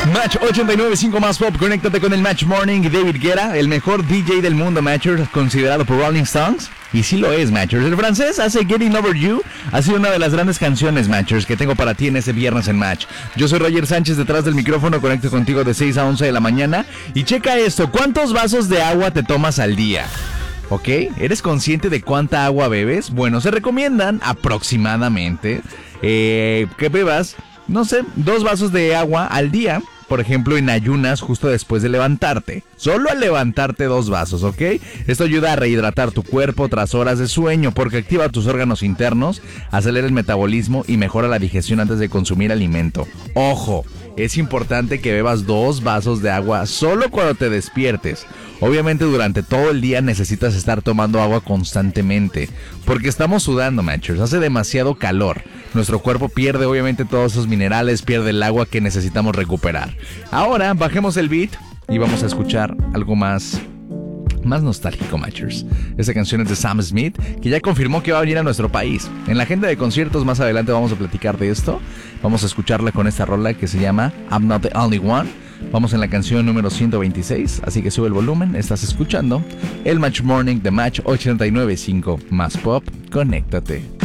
Match 89.5 más pop, conéctate con el Match Morning. David Guetta, el mejor DJ del mundo, Matchers, considerado por Rolling Stones. Y sí lo es, Matchers. El francés hace Getting Over You. Ha sido una de las grandes canciones, Matchers, que tengo para ti en este viernes en Match. Yo soy Roger Sánchez, detrás del micrófono, conecto contigo de 6 a 11 de la mañana. Y checa esto, ¿cuántos vasos de agua te tomas al día? ¿Ok? ¿Eres consciente de cuánta agua bebes? Bueno, se recomiendan aproximadamente que bebas, no sé, 2 vasos de agua al día. Por ejemplo, en ayunas justo después de levantarte. Solo al levantarte 2 vasos, ¿ok? Esto ayuda a rehidratar tu cuerpo tras horas de sueño porque activa tus órganos internos, acelera el metabolismo y mejora la digestión antes de consumir alimento. ¡Ojo! Es importante que bebas 2 vasos de agua solo cuando te despiertes. Obviamente durante todo el día necesitas estar tomando agua constantemente porque estamos sudando, Matchers. Hace demasiado calor. Nuestro cuerpo pierde obviamente todos esos minerales, pierde el agua que necesitamos recuperar. Ahora bajemos el beat y vamos a escuchar algo más nostálgico, Matchers. Esta canción es de Sam Smith, que ya confirmó que va a venir a nuestro país. En la agenda de conciertos más adelante vamos a platicar de esto. Vamos a escucharla con esta rola que se llama I'm Not The Only One. Vamos en la canción número 126, así que sube el volumen. Estás escuchando el Match Morning de Match 89.5 más pop. Conéctate.